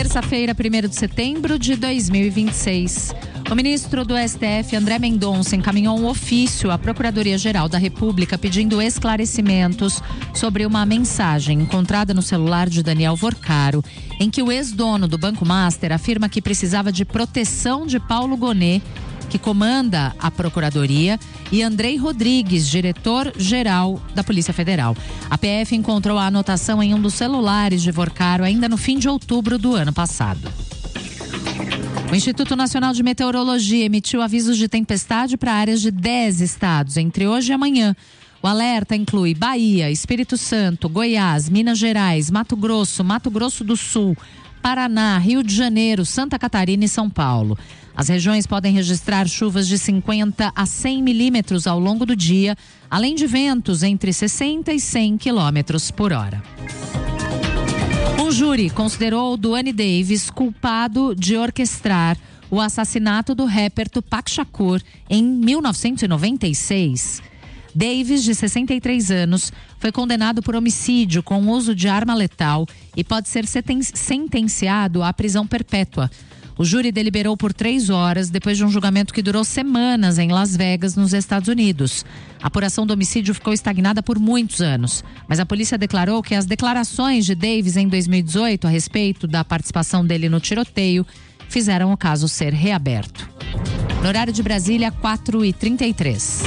Terça-feira, 1º de setembro de 2026. O ministro do STF, André Mendonça, encaminhou um ofício à Procuradoria-Geral da República pedindo esclarecimentos sobre uma mensagem encontrada no celular de Daniel Vorcaro, em que o ex-dono do Banco Master afirma que precisava de proteção de Paulo Gonet, que comanda a Procuradoria, e Andrei Rodrigues, diretor-geral da Polícia Federal. A PF encontrou a anotação em um dos celulares de Vorcaro ainda no fim de outubro do ano passado. O Instituto Nacional de Meteorologia emitiu avisos de tempestade para áreas de 10 estados entre hoje e amanhã. O alerta inclui Bahia, Espírito Santo, Goiás, Minas Gerais, Mato Grosso do Sul, Paraná, Rio de Janeiro, Santa Catarina e São Paulo. As regiões podem registrar chuvas de 50 a 100 milímetros ao longo do dia, além de ventos entre 60 e 100 quilômetros por hora. Um júri considerou Duane Davis culpado de orquestrar o assassinato do rapper Tupac Shakur em 1996. Davis, de 63 anos, foi condenado por homicídio com uso de arma letal e pode ser sentenciado à prisão perpétua. O júri deliberou por 3 horas depois de um julgamento que durou semanas em Las Vegas, nos Estados Unidos. A apuração do homicídio ficou estagnada por muitos anos, mas a polícia declarou que as declarações de Davis em 2018 a respeito da participação dele no tiroteio fizeram o caso ser reaberto. No horário de Brasília, 4h33.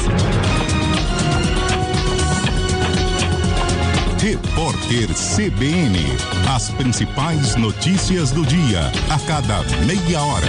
Repórter CBN. As principais notícias do dia, a cada meia hora.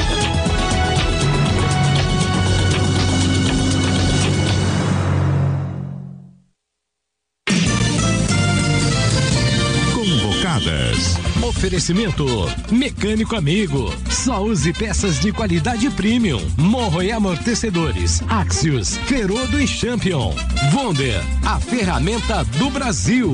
Convocadas. Oferecimento Mecânico Amigo. Só use peças de qualidade premium. Morro e amortecedores. Axios, Ferodo e Champion. Wonder, a ferramenta do Brasil.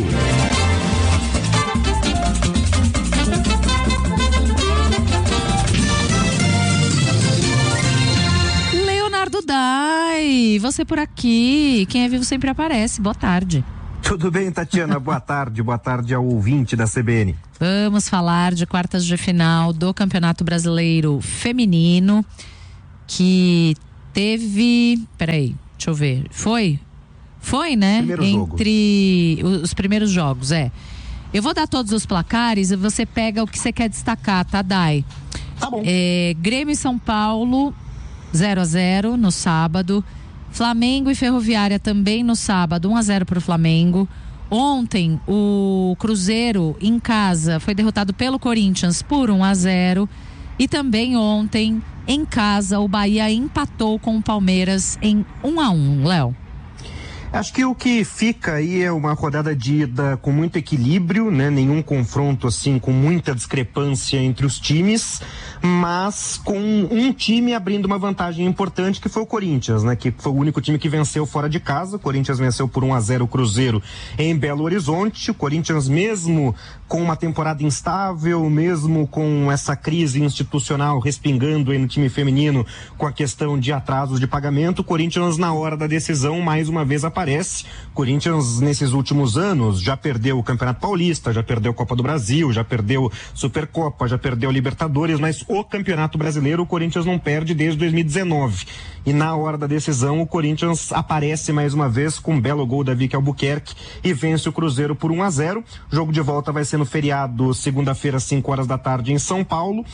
Leonardo Dai, você por aqui. Quem é vivo sempre aparece. Boa tarde. Tudo bem, Tatiana? Boa tarde ao ouvinte da CBN. Vamos falar de quartas de final do Campeonato Brasileiro Feminino, que teve, deixa eu ver, foi, né? Entre os primeiros jogos, Eu vou dar todos os placares e você pega o que você quer destacar, tá, Dai? Tá bom. Grêmio e São Paulo, 0-0 no sábado. Flamengo e Ferroviária também no sábado, 1-0 para o Flamengo. Ontem, o Cruzeiro em casa foi derrotado pelo Corinthians por 1-0. E também ontem, em casa, o Bahia empatou com o Palmeiras em 1-1, Léo. Acho que o que fica aí é uma rodada de ida com muito equilíbrio, né? Nenhum confronto assim com muita discrepância entre os times, mas com um time abrindo uma vantagem importante, que foi o Corinthians, né? Que foi o único time que venceu fora de casa. O Corinthians venceu por 1-0 o Cruzeiro em Belo Horizonte. O Corinthians, mesmo com uma temporada instável, mesmo com essa crise institucional respingando aí no time feminino com a questão de atrasos de pagamento, o Corinthians, na hora da decisão, mais uma vez aparece. Corinthians, nesses últimos anos, já perdeu o Campeonato Paulista, já perdeu a Copa do Brasil, já perdeu Supercopa, já perdeu a Libertadores, mas o Campeonato Brasileiro o Corinthians não perde desde 2019. E na hora da decisão, o Corinthians aparece mais uma vez com um belo gol da Vicky Albuquerque e vence o Cruzeiro por 1-0. O jogo de volta vai ser no feriado, segunda-feira, 5 horas da tarde, em São Paulo.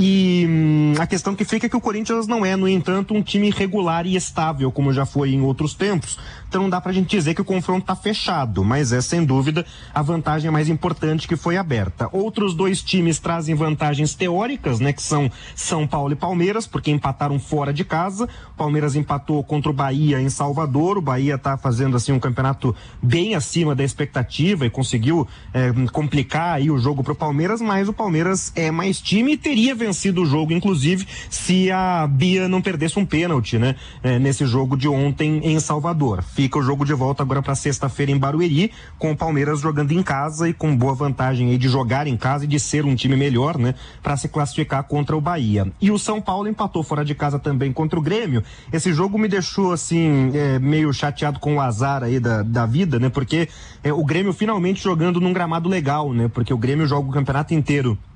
E a questão que fica é que o Corinthians não é, no entanto, um time regular e estável, como já foi em outros tempos. Então não dá pra gente dizer que o confronto tá fechado, mas é sem dúvida a vantagem mais importante que foi aberta. Outros dois times trazem vantagens teóricas, né, que são São Paulo e Palmeiras, porque empataram fora de casa. O Palmeiras empatou contra o Bahia em Salvador. O Bahia tá fazendo assim um campeonato bem acima da expectativa e conseguiu complicar aí o jogo pro Palmeiras, mas o Palmeiras é mais time e teria vencido o jogo, inclusive, se a Bia não perdesse um pênalti, né, nesse jogo de ontem em Salvador. Fica o jogo de volta agora para sexta-feira em Barueri, com o Palmeiras jogando em casa e com boa vantagem aí de jogar em casa e de ser um time melhor, né, para se classificar contra o Bahia. E o São Paulo empatou fora de casa também contra o Grêmio. Esse jogo me deixou assim meio chateado com o azar aí da vida, né, porque o Grêmio finalmente jogando num gramado legal, né, porque o Grêmio joga o campeonato inteiro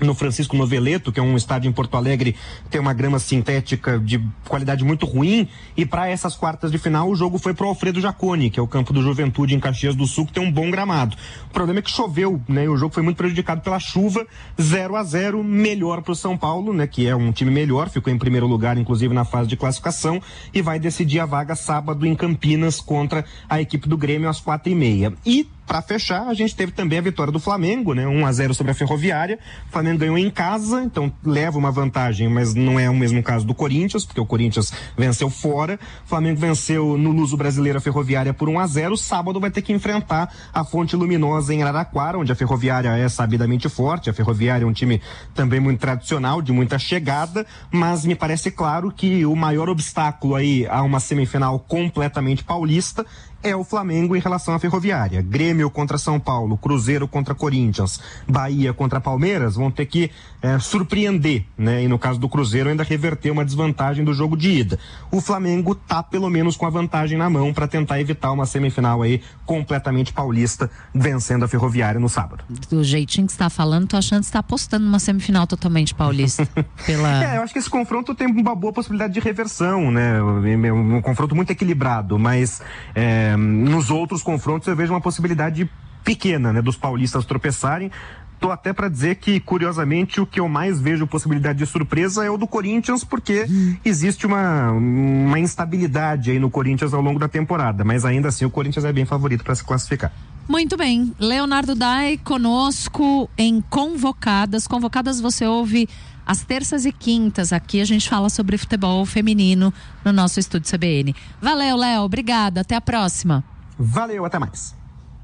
no Francisco Noveleto, que é um estádio em Porto Alegre, tem uma grama sintética de qualidade muito ruim, e para essas quartas de final o jogo foi pro Alfredo Jaconi, que é o campo do Juventude em Caxias do Sul, que tem um bom gramado. O problema é que choveu, né? O jogo foi muito prejudicado pela chuva. 0-0, melhor pro São Paulo, né? Que é um time melhor, ficou em primeiro lugar, inclusive na fase de classificação, e vai decidir a vaga sábado em Campinas contra a equipe do Grêmio às 4h30. E para fechar, a gente teve também a vitória do Flamengo, né? 1-0 sobre a Ferroviária. O Flamengo ganhou em casa, então leva uma vantagem, mas não é o mesmo caso do Corinthians, porque o Corinthians venceu fora. O Flamengo venceu no Luso Brasileiro a Ferroviária por 1-0. Sábado vai ter que enfrentar a Fonte Luminosa em Araraquara, onde a Ferroviária é sabidamente forte. A Ferroviária é um time também muito tradicional, de muita chegada, mas me parece claro que o maior obstáculo aí a uma semifinal completamente paulista é o Flamengo em relação à Ferroviária. Grêmio contra São Paulo, Cruzeiro contra Corinthians, Bahia contra Palmeiras vão ter que surpreender, né? E no caso do Cruzeiro ainda reverter uma desvantagem do jogo de ida. O Flamengo tá pelo menos com a vantagem na mão para tentar evitar uma semifinal aí completamente paulista, vencendo a Ferroviária no sábado. Do jeitinho que você tá falando, tô achando que você tá apostando numa semifinal totalmente paulista. Eu acho que esse confronto tem uma boa possibilidade de reversão, né? Um confronto muito equilibrado, mas nos outros confrontos eu vejo uma possibilidade pequena, né, dos paulistas tropeçarem. Tô até para dizer que, curiosamente, o que eu mais vejo possibilidade de surpresa é o do Corinthians, porque existe uma instabilidade aí no Corinthians ao longo da temporada, mas ainda assim o Corinthians é bem favorito para se classificar. Muito bem, Leonardo Dai conosco em Convocadas. Convocadas você ouve às terças e quintas. Aqui a gente fala sobre futebol feminino no nosso estúdio CBN. Valeu, Léo, obrigada, até a próxima. Valeu, até mais.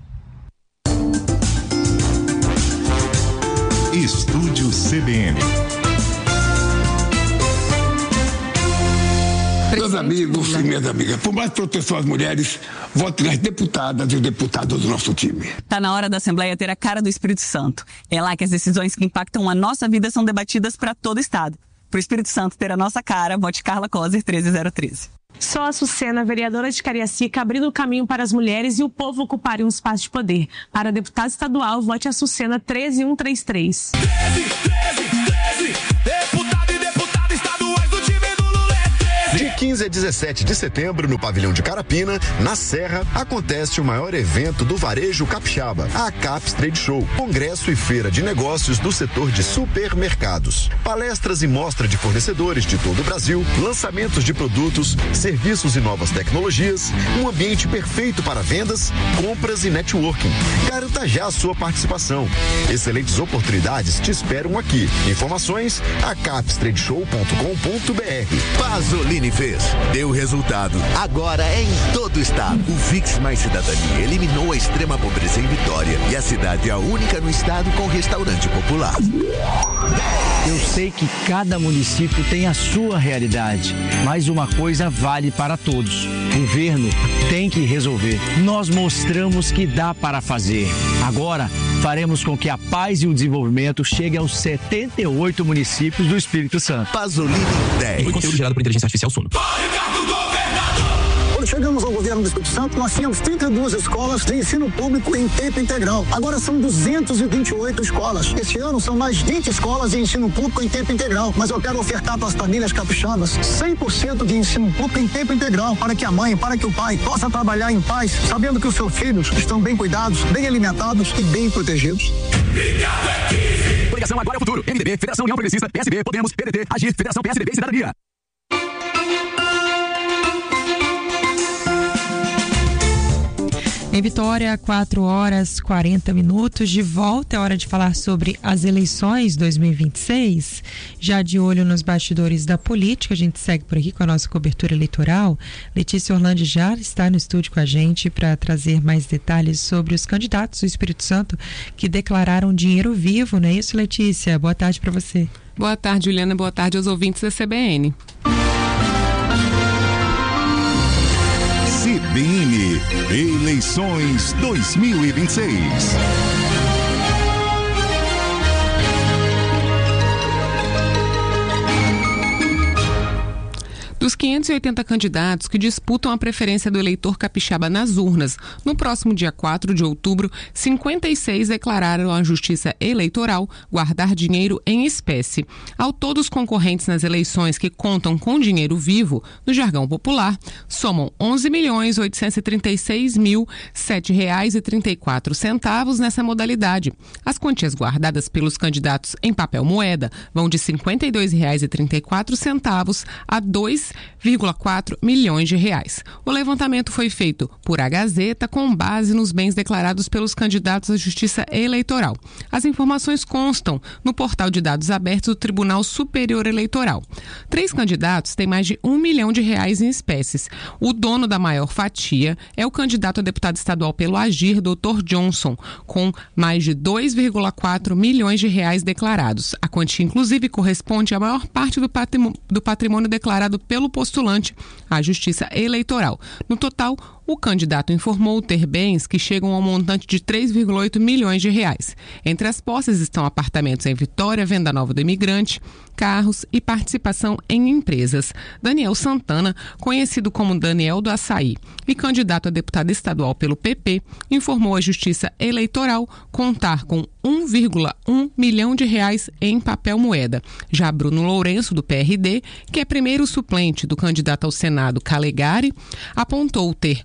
Estúdio CBN. Meus amigos e minhas amigas, por mais proteção às mulheres, vote nas deputadas e deputados do nosso time. Tá na hora da Assembleia ter a cara do Espírito Santo. É lá que as decisões que impactam a nossa vida são debatidas para todo o estado. Pro Espírito Santo ter a nossa cara, vote Carla Coser 13013. Sou a Sucena, vereadora de Cariacica, abrindo o caminho para as mulheres e o povo ocuparem um espaço de poder. Para deputado estadual, vote a Sucena 13133. 13, deputado e deputada estaduais do time do Lulé. De 15 a 17 de setembro, no pavilhão de Carapina, na Serra, acontece o maior evento do varejo capixaba, a Caps Trade Show, congresso e feira de negócios do setor de supermercados. Palestras e mostra de fornecedores de todo o Brasil, lançamentos de produtos, serviços e novas tecnologias, um ambiente perfeito para vendas, compras e networking. Garanta já a sua participação. Excelentes oportunidades te esperam aqui. Informações, acapstradeshow.com.br. Pasolini fez, deu resultado. Agora é em todo o estado. O Fix Mais Cidadania eliminou a extrema pobreza em Vitória e a cidade é a única no estado com restaurante popular. Eu sei que cada município tem a sua realidade, mas uma coisa vale para todos. O governo tem que resolver. Nós mostramos que dá para fazer. Agora, faremos com que a paz e o desenvolvimento cheguem aos 78 municípios do Espírito Santo. Pasolini 10. Conteúdo gerado por inteligência artificial Suno. Quando chegamos ao governo do Espírito Santo, nós tínhamos 32 escolas de ensino público em tempo integral. Agora são 228 escolas. Este ano são mais 20 escolas de ensino público em tempo integral. Mas eu quero ofertar para as famílias capixabas 100% de ensino público em tempo integral, para que a mãe, para que o pai possa trabalhar em paz, sabendo que os seus filhos estão bem cuidados, bem alimentados e bem protegidos. Coligação Agora é o Futuro. MDB, Federação União Progressista, PSB, Podemos, PDT, Agir, Federação PSDB e Cidadania. Em Vitória, 4h40, de volta, é hora de falar sobre as eleições 2026. Já de olho nos bastidores da política, a gente segue por aqui com a nossa cobertura eleitoral. Letícia Orlandi já está no estúdio com a gente para trazer mais detalhes sobre os candidatos do Espírito Santo que declararam dinheiro vivo, não é isso, Letícia? Boa tarde para você. Boa tarde, Juliana. Boa tarde aos ouvintes da CBN. CBN Eleições 2026. Dos 580 candidatos que disputam a preferência do eleitor capixaba nas urnas, no próximo dia 4 de outubro, 56 declararam à Justiça Eleitoral guardar dinheiro em espécie. Ao todo, os concorrentes nas eleições que contam com dinheiro vivo, no jargão popular, somam R$ 11.836.007,34 nessa modalidade. As quantias guardadas pelos candidatos em papel moeda vão de R$ 52,34 a R$ 2,4 milhões de reais. O levantamento foi feito por A Gazeta com base nos bens declarados pelos candidatos à Justiça Eleitoral. As informações constam no portal de dados abertos do Tribunal Superior Eleitoral. 3 candidatos têm mais de R$ 1 milhão em espécies. O dono da maior fatia é o candidato a deputado estadual pelo Agir, Dr. Johnson, com mais de R$ 2,4 milhões de reais declarados. A quantia, inclusive, corresponde à maior parte do patrimônio declarado pelo postulante à Justiça Eleitoral. No total, o candidato informou ter bens que chegam ao montante de 3,8 milhões de reais. Entre as posses estão apartamentos em Vitória, Venda Nova do Imigrante, carros e participação em empresas. Daniel Santana, conhecido como Daniel do Açaí e candidato a deputado estadual pelo PP, informou à Justiça Eleitoral contar com 1,1 milhão de reais em papel moeda. Já Bruno Lourenço, do PRD, que é primeiro suplente do candidato ao Senado Calegari, apontou ter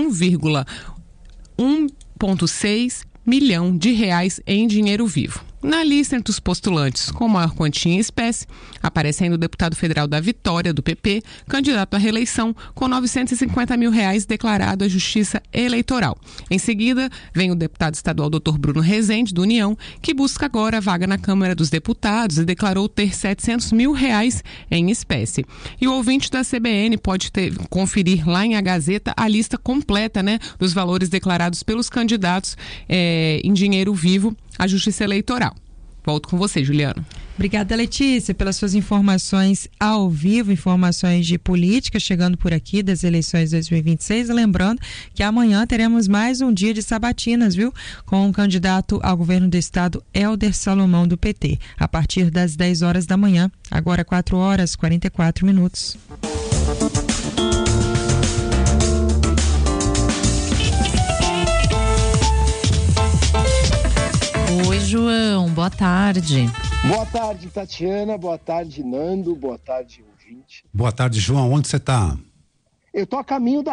1,6 milhão de reais em dinheiro vivo. Na lista entre os postulantes com maior quantia em espécie, aparecendo o deputado federal da Vitória, do PP, candidato à reeleição, com R$ 950 mil declarado à Justiça Eleitoral. Em seguida, vem o deputado estadual Dr. Bruno Rezende, do União, que busca agora a vaga na Câmara dos Deputados e declarou ter R$ 700 mil em espécie. E o ouvinte da CBN pode conferir lá em A Gazeta a lista completa, dos valores declarados pelos candidatos em dinheiro vivo à Justiça Eleitoral. Volto com você, Juliana. Obrigada, Letícia, pelas suas informações ao vivo, informações de política chegando por aqui das eleições 2026. Lembrando que amanhã teremos mais um dia de sabatinas, viu? Com o candidato ao governo do estado, Helder Salomão, do PT, a partir das 10 horas da manhã. Agora 4 horas e 44 minutos. Oi, João, boa tarde. Boa tarde, Tatiana, boa tarde, Nando, boa tarde, ouvinte. Boa tarde, João, onde você está? Eu tô a caminho da